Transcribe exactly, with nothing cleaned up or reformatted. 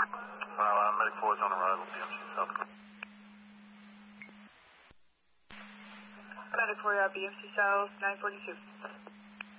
Uh, Medic four is on arrival, B M C South. Medic four, uh, B M C South, nine forty-two.